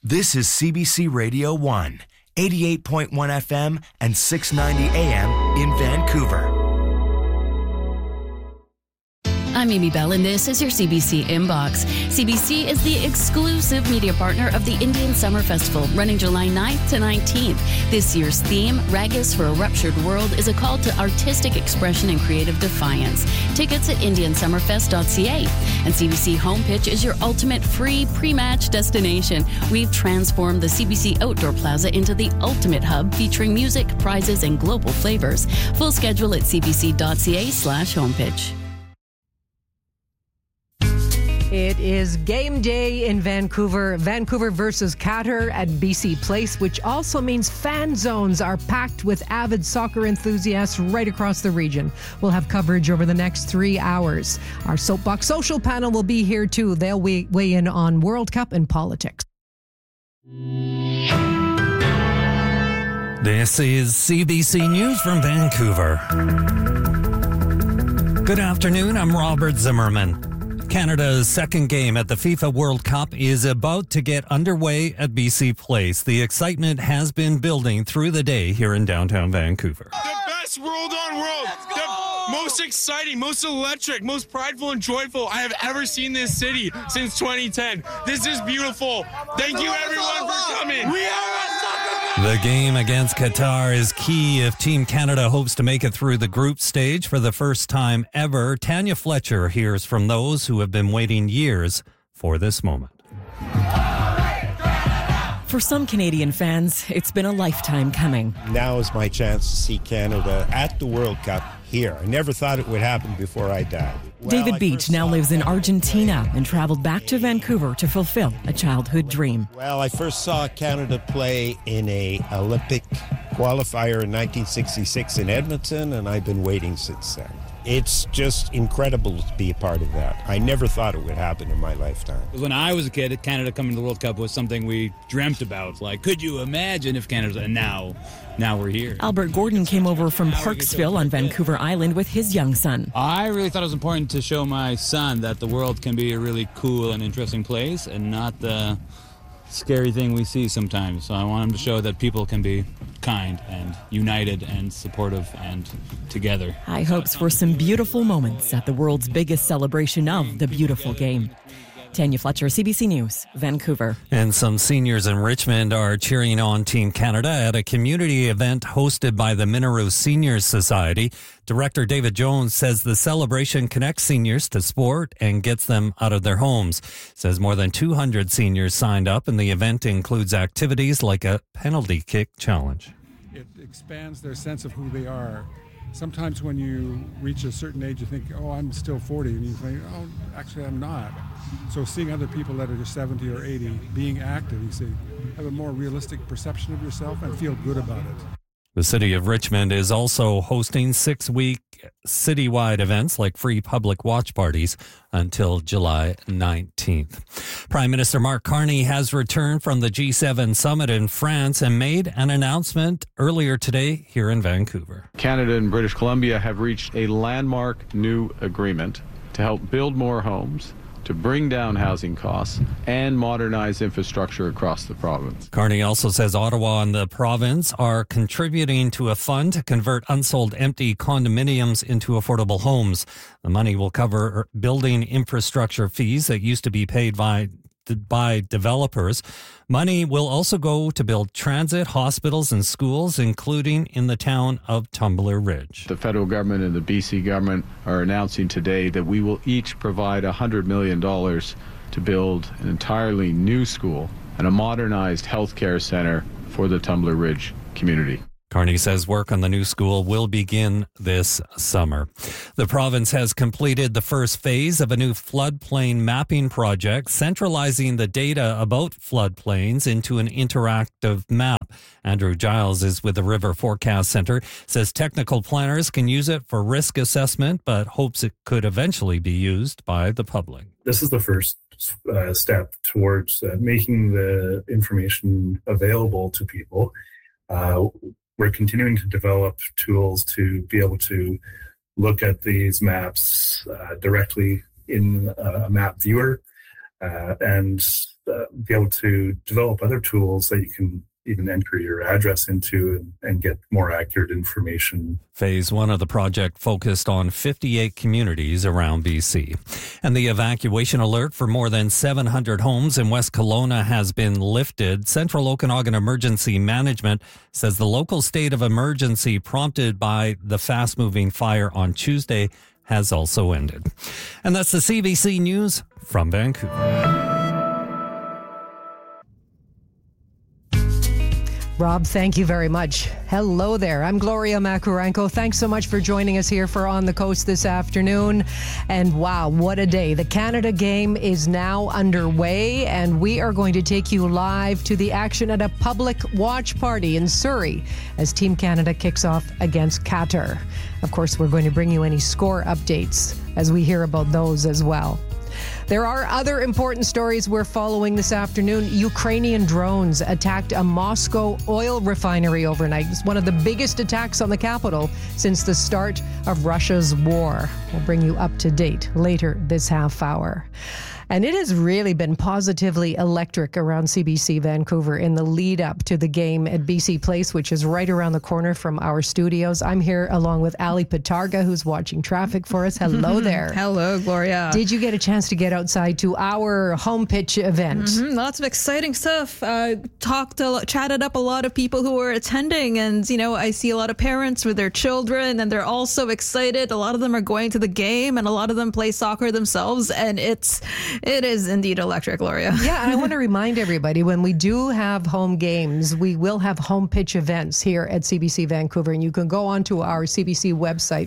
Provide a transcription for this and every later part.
This is CBC Radio 1, 88.1 FM and 690 AM in Vancouver. I'm Amy Bell, and this is your CBC Inbox. CBC is the exclusive media partner of the Indian Summer Festival, running July 9th to 19th. This year's theme, Ragas for a Ruptured World, is a call to artistic expression and creative defiance. Tickets at indiansummerfest.ca. And CBC Home Pitch is your ultimate free pre-match destination. We've transformed the CBC Outdoor Plaza into the ultimate hub, featuring music, prizes, and global flavors. Full schedule at cbc.ca/homepitch. It is game day in Vancouver. Vancouver versus Qatar at BC Place, which also means fan zones are packed with avid soccer enthusiasts right across the region. We'll have coverage over the next 3 hours. Our Soapbox Social panel will be here too. They'll weigh in on World Cup and politics. This is CBC News from Vancouver. Good afternoon, I'm Robert Zimmerman. Canada's second game at the FIFA World Cup is about to get underway at BC Place. The excitement has been building through the day here in downtown Vancouver. The best world on world. The most exciting, most electric, most prideful and joyful I have ever seen this city since 2010. This is beautiful. Thank you everyone for coming. We are a soccer. The game against Qatar is key if Team Canada hopes to make it through the group stage for the first time ever. Tanya Fletcher hears from those who have been waiting years for this moment. For some Canadian fans, it's been a lifetime coming. Now is my chance to see Canada at the World Cup here. I never thought it would happen before I died. David Beach now lives in Argentina and traveled back to Vancouver to fulfill a childhood dream. Well, I first saw Canada play in a Olympic qualifier in 1966 in Edmonton, and I've been waiting since then. It's just incredible to be a part of that. I never thought it would happen in my lifetime. When I was a kid, Canada coming to the World Cup was something we dreamt about. Like, could you imagine if Canada... And now we're here. Albert Gordon came over from Parksville on Vancouver Island with his young son. I really thought it was important to show my son that the world can be a really cool and interesting place and not the scary thing we see sometimes. So I want him to show that people can be kind and united and supportive and together. High hopes for some beautiful moments at the world's biggest celebration of the beautiful game. Tanya Fletcher, CBC News, Vancouver. And some seniors in Richmond are cheering on Team Canada at a community event hosted by the Minoru Seniors Society. Director David Jones says the celebration connects seniors to sport and gets them out of their homes. Says more than 200 seniors signed up, and the event includes activities like a penalty kick challenge. It expands their sense of who they are. Sometimes when you reach a certain age, you think, oh, I'm still 40, and you think, oh, actually, I'm not. So seeing other people that are just 70 or 80 being active, you see, have a more realistic perception of yourself and feel good about it. The city of Richmond is also hosting 6-week citywide events like free public watch parties until July 19th. Prime Minister Mark Carney has returned from the G7 summit in France and made an announcement earlier today here in Vancouver. Canada and British Columbia have reached a landmark new agreement to help build more homes, to bring down housing costs and modernize infrastructure across the province. Carney also says Ottawa and the province are contributing to a fund to convert unsold empty condominiums into affordable homes. The money will cover building infrastructure fees that used to be paid by developers. Money will also go to build transit, hospitals, and schools, including in the town of Tumbler Ridge. The federal government and the BC government are announcing today that we will each provide $100 million to build an entirely new school and a modernized healthcare center for the Tumbler Ridge community. Carney says work on the new school will begin this summer. The province has completed the first phase of a new floodplain mapping project, centralizing the data about floodplains into an interactive map. Andrew Giles is with the River Forecast Centre, says technical planners can use it for risk assessment, but hopes it could eventually be used by the public. This is the first step towards making the information available to people. We're continuing to develop tools to be able to look at these maps directly in a map viewer. and be able to develop other tools that you can even enter your address into and get more accurate information. Phase 1 of the project focused on 58 communities around BC. And the evacuation alert for more than 700 homes in West Kelowna has been lifted. Central Okanagan Emergency Management says the local state of emergency prompted by the fast-moving fire on Tuesday has also ended. And that's the CBC News from Vancouver. Rob, thank you very much. Hello there. I'm Gloria Macarenko. Thanks so much for joining us here for On the Coast this afternoon. And wow, what a day. The Canada game is now underway, and we are going to take you live to the action at a public watch party in Surrey as Team Canada kicks off against Qatar. Of course, we're going to bring you any score updates as we hear about those as well. There are other important stories we're following this afternoon. Ukrainian drones attacked a Moscow oil refinery overnight. It's one of the biggest attacks on the capital since the start of Russia's war. We'll bring you up to date later this half hour. And it has really been positively electric around CBC Vancouver in the lead up to the game at BC Place, which is right around the corner from our studios. I'm here along with Ali Patarga, who's watching traffic for us. Hello there. Hello, Gloria. Did you get a chance to get outside to our home pitch event? Lots of exciting stuff. Chatted up a lot of people who were attending, and I see a lot of parents with their children, and they're all so excited. A lot of them are going to the game, and a lot of them play soccer themselves, and it is indeed electric, Gloria. Yeah, and I want to remind everybody, when we do have home games, we will have home pitch events here at CBC Vancouver, and you can go onto our CBC website,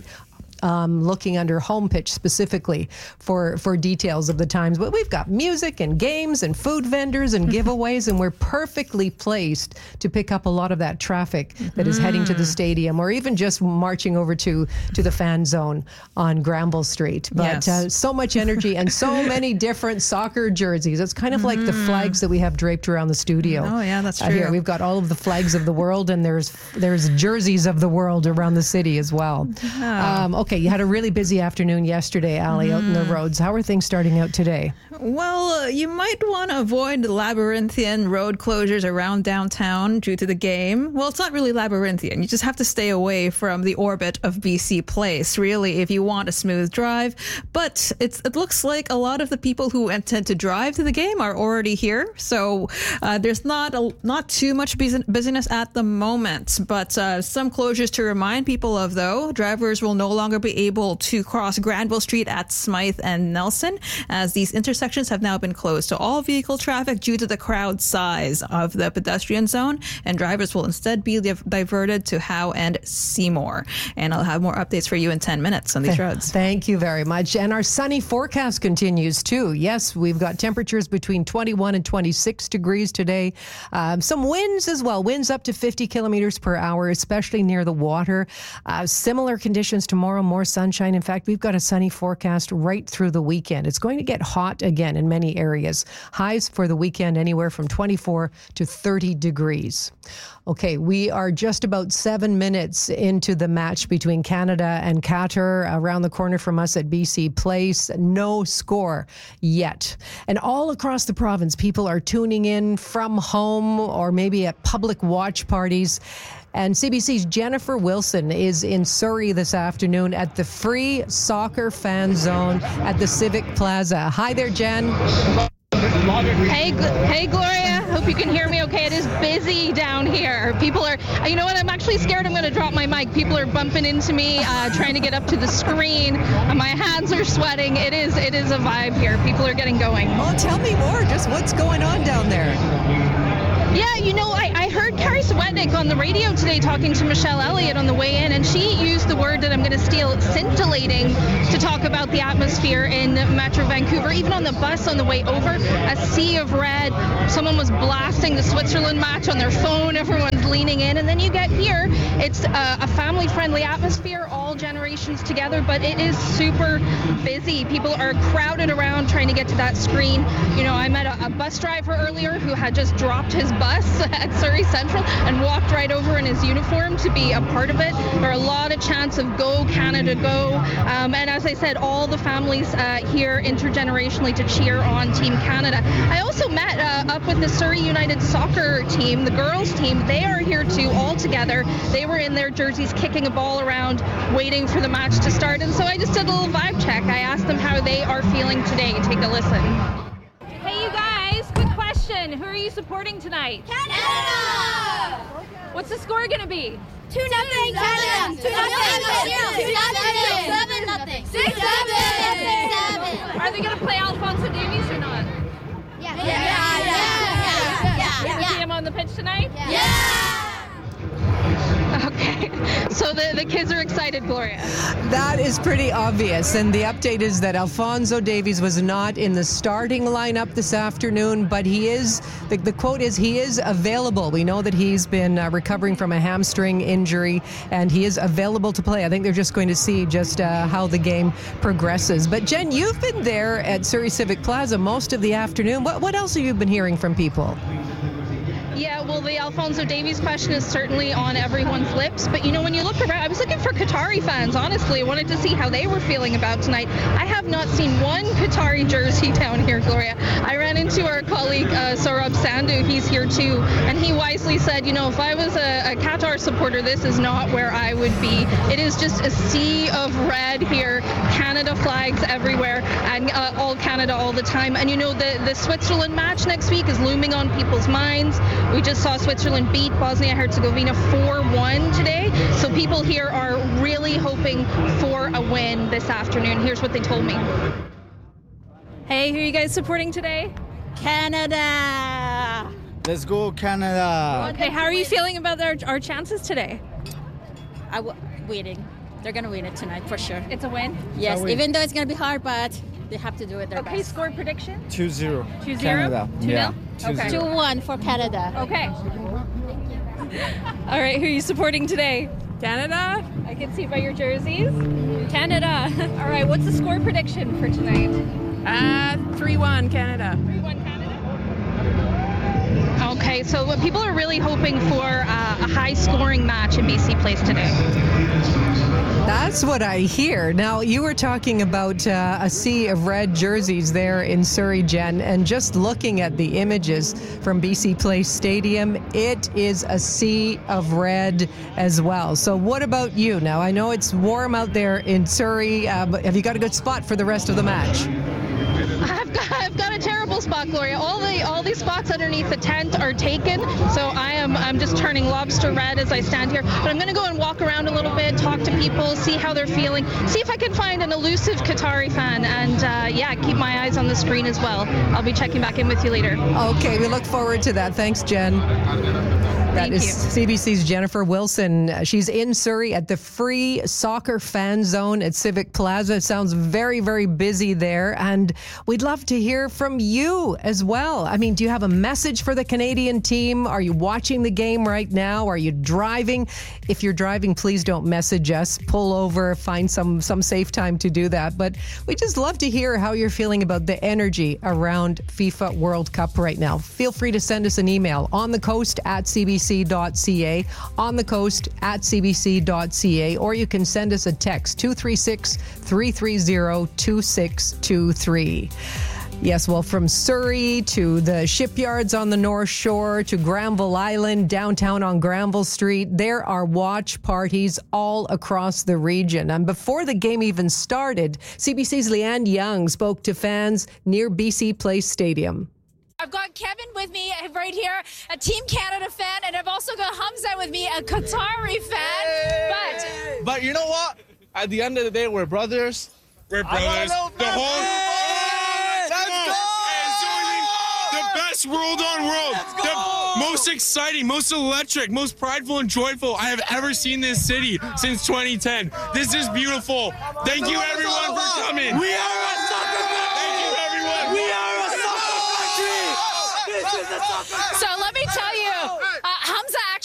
looking under home pitch specifically for details of the times. But we've got music and games and food vendors and giveaways, and we're perfectly placed to pick up a lot of that traffic that is heading to the stadium, or even just marching over to the fan zone on Granville Street. But so much energy and so many different soccer jerseys. It's kind of like the flags that we have draped around the studio. Oh yeah, that's true. Here we've got all of the flags of the world, and there's jerseys of the world around the city as well. Okay, you had a really busy afternoon yesterday, Ali, out in the roads. How are things starting out today? Well, you might want to avoid the labyrinthian road closures around downtown due to the game. Well, it's not really labyrinthian. You just have to stay away from the orbit of BC Place, really, if you want a smooth drive. But it looks like a lot of the people who intend to drive to the game are already here. So there's not too much busyness at the moment. But some closures to remind people of, though. Drivers will no longer be able to cross Granville Street at Smythe and Nelson, as these intersections have now been closed to all vehicle traffic due to the crowd size of the pedestrian zone, and drivers will instead be diverted to Howe and Seymour. And I'll have more updates for you in 10 minutes on these roads. Thank you very much. And our sunny forecast continues too. Yes, we've got temperatures between 21 and 26 degrees today. Some winds as well. Winds up to 50 kilometers per hour, especially near the water. Similar conditions tomorrow, more sunshine. In fact, we've got a sunny forecast right through the weekend. It's going to get hot again in many areas. Highs for the weekend anywhere from 24 to 30 degrees. Okay, we are just about 7 minutes into the match between Canada and Qatar around the corner from us at BC Place. No score yet. And all across the province, people are tuning in from home or maybe at public watch parties. And CBC's Jennifer Wilson is in Surrey this afternoon at the Free Soccer Fan Zone at the Civic Plaza. Hi there, Jen. Hey, Gloria. Hope you can hear me okay. It is busy down here. People are, you know what? I'm actually scared I'm going to drop my mic. People are bumping into me, trying to get up to the screen. My hands are sweating. It is a vibe here. People are getting going. Oh, tell me more. Just what's going on down there? Yeah, I heard Carrie Swetnick on the radio today talking to Michelle Elliott on the way in, and she used the word that I'm going to steal, scintillating, to talk about the atmosphere in Metro Vancouver. Even on the bus on the way over, a sea of red. Someone was blasting the Switzerland match on their phone. Everyone's leaning in. And then you get here, it's a family-friendly atmosphere, all generations together, but it is super busy. People are crowded around trying to get to that screen. I met a bus driver earlier who had just dropped his bus bus at Surrey Central and walked right over in his uniform to be a part of it. There are a lot of chants of "Go Canada, go!" And as I said, all the families here intergenerationally to cheer on Team Canada. I also met up with the Surrey United soccer team, the girls team. They are here too, all together. They were in their jerseys kicking a ball around, waiting for the match to start. And so I just did a little vibe check. I asked them how they are feeling today. Take a listen. Hey, you guys, quick question. Who are you supporting tonight? Canada! What's the score going to be? 2-0 Canada! 2-0! 6-7! 6-7! Are they going to play Alphonso Davies or not? Yeah. You see him on the pitch tonight? Yeah! Okay, so the kids are excited, Gloria. That is pretty obvious. And the update is that Alphonso Davies was not in the starting lineup this afternoon, but he is, the quote is, he is available. We know that he's been recovering from a hamstring injury, and he is available to play. I think they're just going to see just how the game progresses. But Jen, you've been there at Surrey Civic Plaza most of the afternoon. What else have you been hearing from people? Yeah, well, the Alphonso Davies question is certainly on everyone's lips. But, you know, when you look around, I was looking for Qatari fans, honestly. I wanted to see how they were feeling about tonight. I have not seen one Qatari jersey down here, Gloria. I ran into our colleague, Saurabh Sandhu. He's here, too. And he wisely said, you know, if I was a Qatar supporter, this is not where I would be. It is just a sea of red here. Canada flags everywhere and all Canada all the time. And, you know, the Switzerland match next week is looming on people's minds. We just saw Switzerland beat Bosnia-Herzegovina 4-1 today. So people here are really hoping for a win this afternoon. Here's what they told me. Hey, who are you guys supporting today? Canada! Let's go, Canada! Okay, how are you feeling about our chances today? Winning. They're going to win it tonight, for sure. It's a win? Yes, even though it's going to be hard, but they have to do it their best. Okay, score prediction? 2-0. 2-0? Canada. 2-0? Yeah. Okay. 2-1 for Canada. Okay. All right, who are you supporting today? Canada. I can see by your jerseys. Canada. All right, what's the score prediction for tonight? 3-1 Canada. 3-1 Canada. Okay, so people are really hoping for a high-scoring match in BC Place today. That's what I hear. Now, you were talking about a sea of red jerseys there in Surrey, Jen, and just looking at the images from BC Place Stadium, it is a sea of red as well. So what about you? Now, I know it's warm out there in Surrey, but have you got a good spot for the rest of the match? I've got a terrible spot, Gloria. All these spots underneath the tent are taken, so I'm just turning lobster red as I stand here. But I'm going to go and walk around a little bit, talk to people, see how they're feeling, see if I can find an elusive Qatari fan, and keep my eyes on the screen as well. I'll be checking back in with you later. Okay, we look forward to that. Thanks, Jen. That is CBC's Jennifer Wilson. She's in Surrey at the free soccer fan zone at Civic Plaza. It sounds very, very busy there. And we'd love to hear from you as well. I mean, do you have a message for the Canadian team? Are you watching the game right now? Are you driving? If you're driving, please don't message us. Pull over, find some safe time to do that. But we just love to hear how you're feeling about the energy around FIFA World Cup right now. Feel free to send us an email on the coast at CBC.ca, on the coast at cbc.ca, or you can send us a text 236-330-2623. Yes, well, from Surrey to the shipyards on the North Shore to Granville Island, downtown on Granville Street, there are watch parties all across the region. And before the game even started, CBC's Leanne Young spoke to fans near BC Place Stadium. I've got Kevin with me right here, a Team Canada fan, and I've also got Hamza with me, a Qatari fan. But you know what? At the end of the day, we're brothers. We're brothers. The best world on world. The most exciting, most electric, most prideful and joyful I have ever seen this city since 2010. This is beautiful. Thank you, everyone, for coming. We are a soccer country. Thank you, everyone. We are a soccer country. This is a soccer country. So let me tell you, Hamza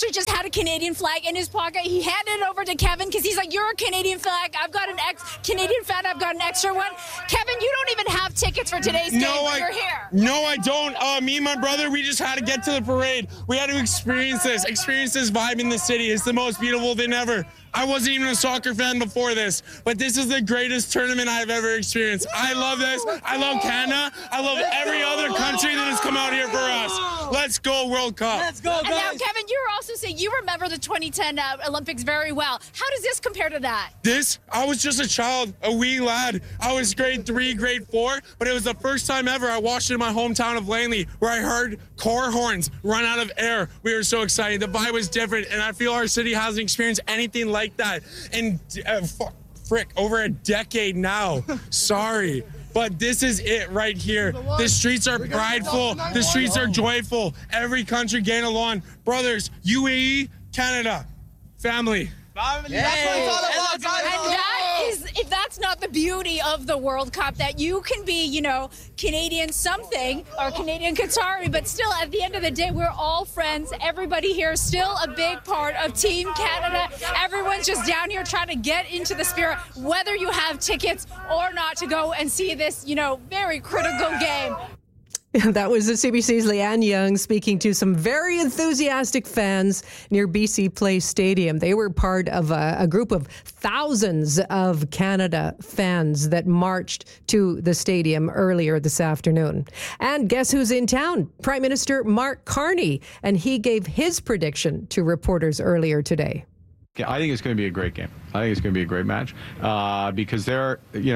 actually just had a Canadian flag in his pocket. He handed it over to Kevin because he's like, you're a Canadian flag. I've got an Canadian fan. I've got an extra one. Kevin, you don't even have tickets for today's game, but you're here. No, I don't. Me and my brother, we just had to get to the parade. We had to experience this vibe in the city. It's the most beautiful thing ever. I wasn't even a soccer fan before this, but this is the greatest tournament I've ever experienced. I love this. I love Canada. I love every other country that has come out here for us. Let's go World Cup. Let's go, guys. And now, Kevin, you were also saying you remember the 2010 Olympics very well. How does this compare to that? I was just a child, a wee lad. I was grade 3, grade 4, but it was the first time ever I watched it in my hometown of Langley, where I heard car horns run out of air. We were so excited. The vibe was different, and I feel our city hasn't experienced anything like that in over a decade now. Sorry, but this is it right here. The streets are prideful. The streets are joyful. Every country getting along. Brothers, UAE, Canada, family. That's what it's all about, guys. And that is, if that's not the beauty of the World Cup, that you can be, Canadian something or Canadian Qatari, but still at the end of the day, we're all friends. Everybody here is still a big part of Team Canada. Everyone's just down here trying to get into the spirit, whether you have tickets or not, to go and see this, very critical game. That was the CBC's Leanne Young speaking to some very enthusiastic fans near BC Place Stadium. They were part of a group of thousands of Canada fans that marched to the stadium earlier this afternoon. And guess who's in town? Prime Minister Mark Carney. And he gave his prediction to reporters earlier today. I think it's going to be a great game. I think it's going to be a great match because the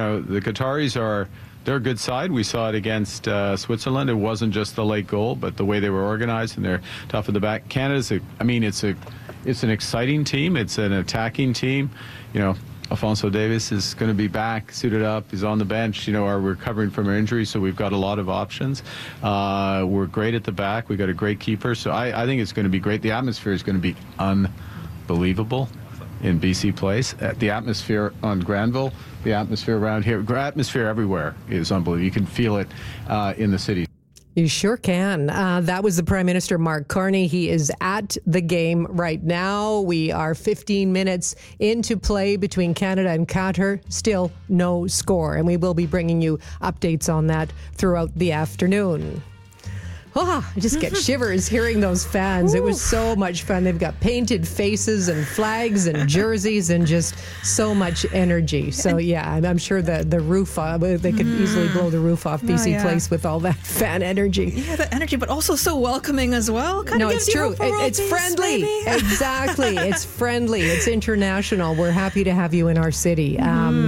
Qataris they're a good side. We saw it against Switzerland. It wasn't just the late goal, but the way they were organized, and they're tough at the back. Canada's it's an exciting team. It's an attacking team. Alphonso Davies is going to be back, suited up. He's on the bench. We're recovering from our injury, so we've got a lot of options. We're great at the back. We've got a great keeper. So I think it's going to be great. The atmosphere is going to be unbelievable in BC Place. The atmosphere on Granville, the atmosphere around here, atmosphere everywhere is unbelievable. You can feel it in the city. You sure can. That was the Prime Minister, Mark Carney. He is at the game right now. We are 15 minutes into play between Canada and Qatar. Still no score. And we will be bringing you updates on that throughout the afternoon. Oh, I just get shivers hearing those fans. It was so much fun. They've got painted faces and flags and jerseys and just so much energy. So, yeah, I'm sure the roof, they could easily blow the roof off BC Place with all that fan energy. Yeah, the energy, but also so welcoming as well. No, it's true. It's friendly. Exactly. It's friendly. It's international. We're happy to have you in our city.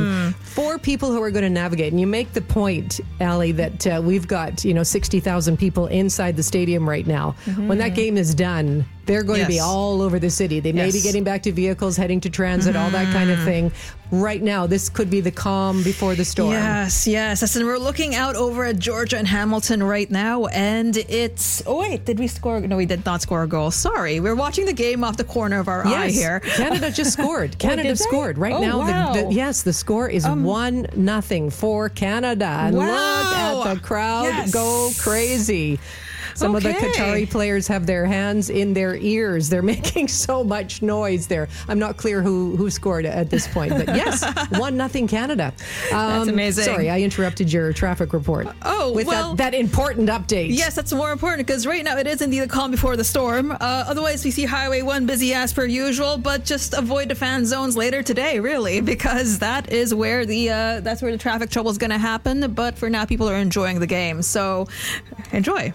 For people who are going to navigate, and you make the point, Allie, that we've got 60,000 people inside the stadium right now. When that game is done, they're going to be all over the city. They may be getting back to vehicles, heading to transit, all that kind of thing. Right now, this could be the calm before the storm. Yes. And we're looking out over at Georgia and Hamilton right now, and it's... Oh, wait, did we score? No, we did not score a goal. Sorry. We're watching the game off the corner of our eye here. Canada just scored. Canada scored. Right now, the score is 1-0 for Canada. And look at the crowd go crazy. Some of the Qatari players have their hands in their ears. They're making so much noise there. I'm not clear who scored at this point. But yes, 1-0 Canada. That's amazing. Sorry, I interrupted your traffic report. With that important update. Yes, that's more important because right now it is indeed a calm before the storm. Otherwise, we see Highway 1 busy as per usual, but just avoid the fan zones later today, really, because that is where that's where the traffic trouble is going to happen. But for now, people are enjoying the game. So enjoy.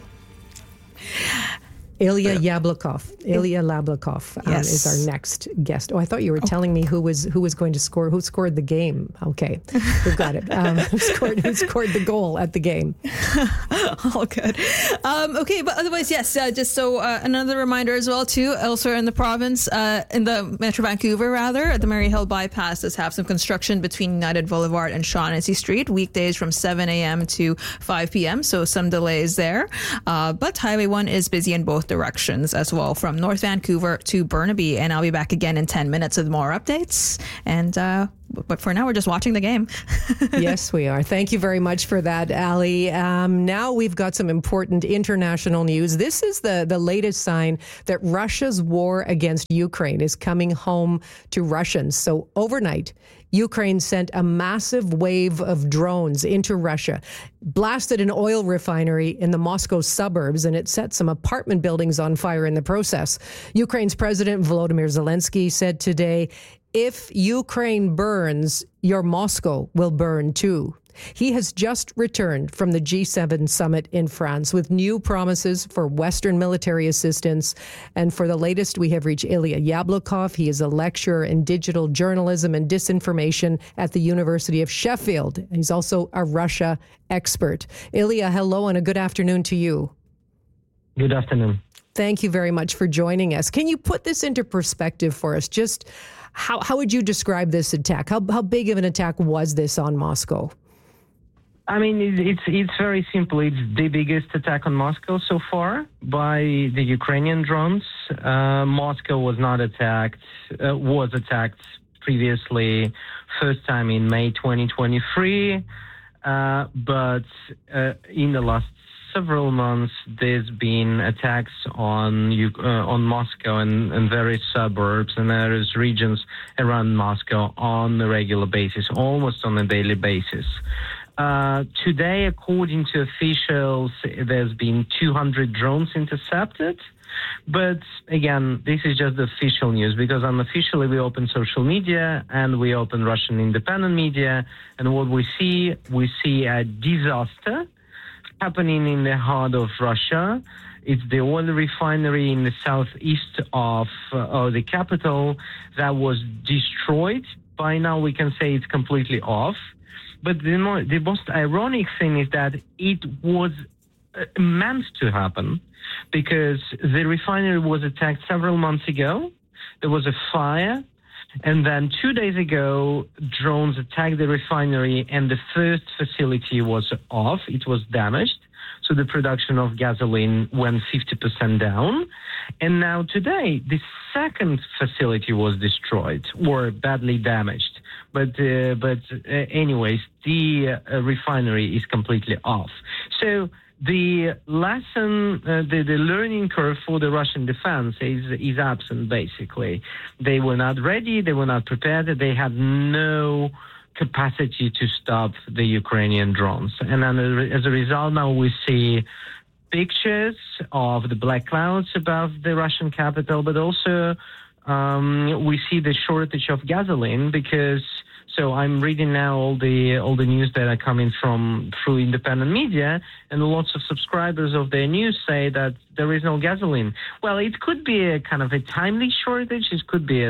Ilya Yablokov is our next guest. Oh, I thought you were telling me who was going to score. Who scored the game? Okay, we've got it. Who scored the goal at the game? All good. Okay, but otherwise, yes. Just so another reminder as well too. Elsewhere in the province, in the Metro Vancouver, rather, the Mary Hill bypass does have some construction between United Boulevard and Shaughnessy Street. Weekdays from 7 a.m. to 5 p.m. So some delays there. But Highway 1 is busy in both directions as well, from North Vancouver to Burnaby. And I'll be back again in 10 minutes with more updates. And But for now, we're just watching the game. Yes, we are. Thank you very much for that, Ali. Now we've got some important international news. This is the latest sign that Russia's war against Ukraine is coming home to Russians. So overnight, Ukraine sent a massive wave of drones into Russia, blasted an oil refinery in the Moscow suburbs, and it set some apartment buildings on fire in the process. Ukraine's President Volodymyr Zelensky said today, "If Ukraine burns, your Moscow will burn too." He has just returned from the G7 summit in France with new promises for Western military assistance. And for the latest, we have reached Ilya Yablokov. He is a lecturer in digital journalism and disinformation at the University of Sheffield. He's also a Russia expert. Ilya, hello and a good afternoon to you. Good afternoon. Thank you very much for joining us. Can you put this into perspective for us? Just how would you describe this attack? How big of an attack was this on Moscow? I mean, it's very simple. It's the biggest attack on Moscow so far by the Ukrainian drones. Moscow was not attacked, was attacked previously, first time in May 2023. But in the last several months, there's been attacks on Moscow and various suburbs and various regions around Moscow on a regular basis, almost on a daily basis. Today, according to officials, there's been 200 drones intercepted. But again, this is just the official news, because unofficially we open social media and we open Russian independent media. And what we see a disaster happening in the heart of Russia. It's the oil refinery in the southeast of the capital that was destroyed. By now, we can say it's completely off. But the most ironic thing is that it was meant to happen, because the refinery was attacked several months ago. There was a fire. And then 2 days ago, drones attacked the refinery and the first facility was off. It was damaged. So the production of gasoline went 50% down. And now today, the second facility was destroyed or badly damaged. But anyways, the refinery is completely off. So the lesson, the learning curve for the Russian defense is absent, basically. They were not ready. They were not prepared. They had no capacity to stop the Ukrainian drones. And then as a result, now we see pictures of the black clouds above the Russian capital, but also we see the shortage of gasoline, because so I'm reading now all the news that are coming through independent media, and lots of subscribers of their news say that there is no gasoline. Well, it could be a kind of a timely shortage. It could be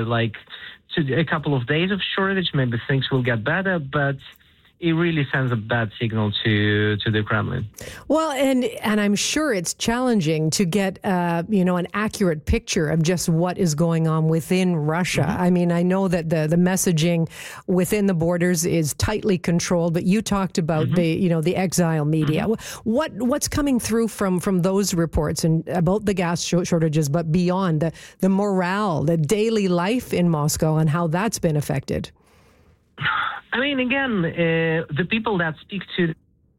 a couple of days of shortage. Maybe things will get better, but it really sends a bad signal to the Kremlin. Well, and I'm sure it's challenging to get an accurate picture of just what is going on within Russia. Mm-hmm. I mean, I know that the messaging within the borders is tightly controlled, but you talked about the exile media. Mm-hmm. What's coming through from those reports and about the gas shortages, but beyond the morale, the daily life in Moscow, and how that's been affected? I mean, again, the people that speak to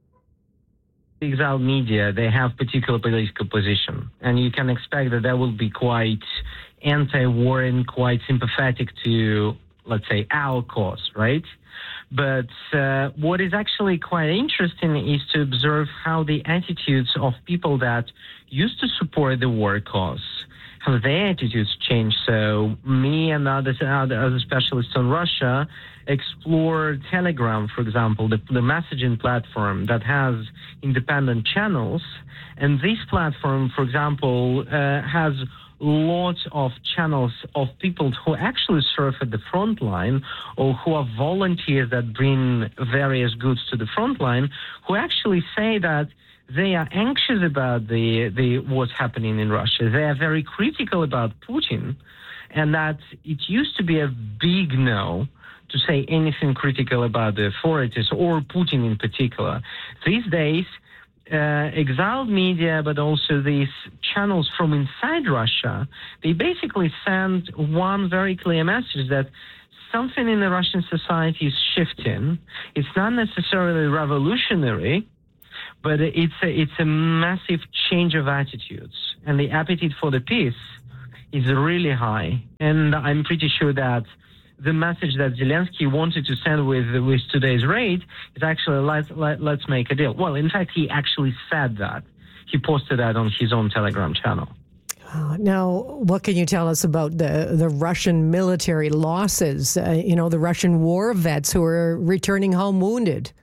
the exiled media, they have particular political position. And you can expect that they will be quite anti-war and quite sympathetic to, let's say, our cause, right? But what is actually quite interesting is to observe how the attitudes of people that used to support the war cause, how their attitudes changed. So me and other specialists on Russia explore Telegram, for example, the messaging platform that has independent channels. And this platform, for example, has lots of channels of people who actually serve at the front line, or who are volunteers that bring various goods to the front line, who actually say that they are anxious about the what's happening in Russia. They are very critical about Putin, and that it used to be a big no to say anything critical about the authorities or Putin in particular. These days, exiled media, but also these channels from inside Russia, they basically send one very clear message that something in the Russian society is shifting. It's not necessarily revolutionary, but it's a massive change of attitudes. And the appetite for the peace is really high. And I'm pretty sure that the message that Zelensky wanted to send with today's raid is actually let's make a deal. Well, in fact, he actually said that. He posted that on his own Telegram channel. Now, what can you tell us about the Russian military losses? The Russian war vets who are returning home wounded.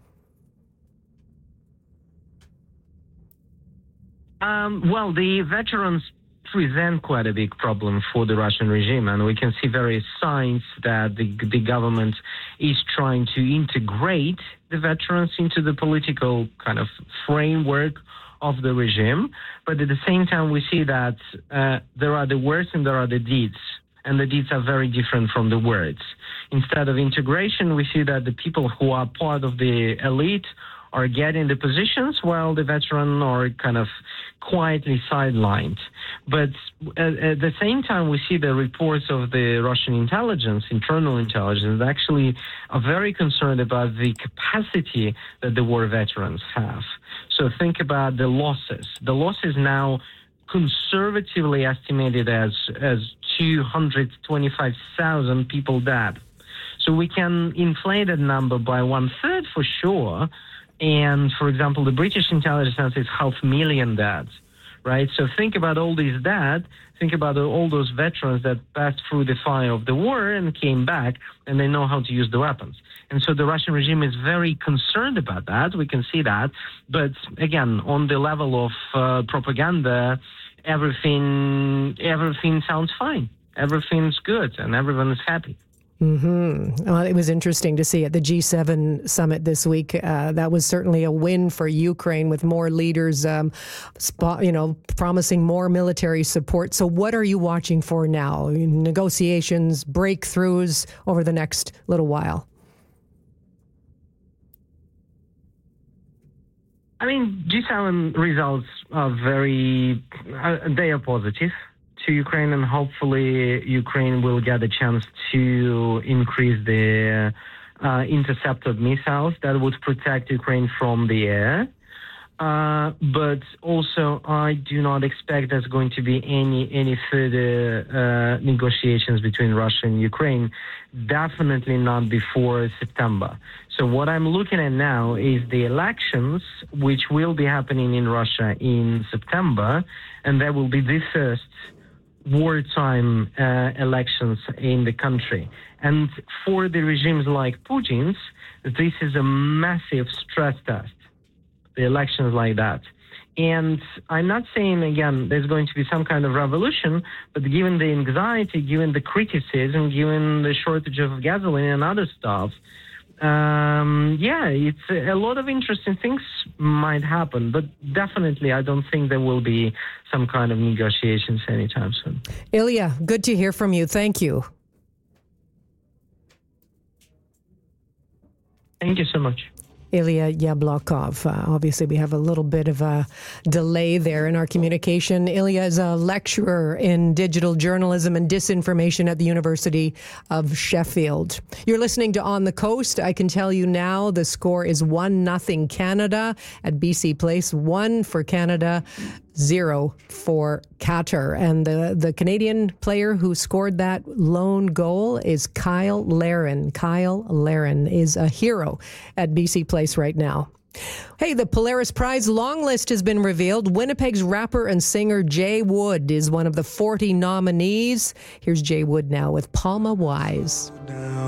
Well, the veterans present quite a big problem for the Russian regime, and we can see various signs that the government is trying to integrate the veterans into the political kind of framework of the regime. But at the same time, we see that there are the words and there are the deeds, and the deeds are very different from the words. Instead of integration, we see that the people who are part of the elite are getting the positions while the veterans are kind of quietly sidelined. But at the same time, we see the reports of the Russian intelligence, internal intelligence, actually are very concerned about the capacity that the war veterans have. So think about the losses. The losses now conservatively estimated as 225,000 people dead. So we can inflate that number by 1/3 for sure. And, for example, the British intelligence is 500,000 dead, right? So think about all these dead. Think about all those veterans that passed through the fire of the war and came back, and they know how to use the weapons. And so the Russian regime is very concerned about that. We can see that. But, again, on the level of propaganda, everything sounds fine. Everything's good, and everyone is happy. Mm-hmm. Well, it was interesting to see at the G7 summit this week. That was certainly a win for Ukraine, with more leaders, promising more military support. So, what are you watching for now? Negotiations, breakthroughs over the next little while? I mean, G7 results are they are positive to Ukraine, and hopefully Ukraine will get a chance to increase the intercepted missiles that would protect Ukraine from the air. But also, I do not expect there's going to be any further negotiations between Russia and Ukraine. Definitely not before September. So what I'm looking at now is the elections, which will be happening in Russia in September, and that will be the first wartime elections in the country. And for the regimes like Putin's, this is a massive stress test, the elections like that. And I'm not saying, again, there's going to be some kind of revolution, but given the anxiety, given the criticism, given the shortage of gasoline and other stuff, it's a lot of interesting things might happen, but definitely I don't think there will be some kind of negotiations anytime soon. Ilya, good to hear from you. Thank you. Thank you so much. Ilya Yablokov. Obviously, we have a little bit of a delay there in our communication. Ilya is a lecturer in digital journalism and disinformation at the University of Sheffield. You're listening to On the Coast. I can tell you now the score is 1-0 Canada at BC Place. 1 for Canada, 0 for Qatar. And the Canadian player who scored that lone goal is Kyle Larin. Kyle Larin is a hero at BC Place right now. Hey, the Polaris Prize long list has been revealed. Winnipeg's rapper and singer Jay Wood is one of the 40 nominees. Here's Jay Wood now with Palma Wise.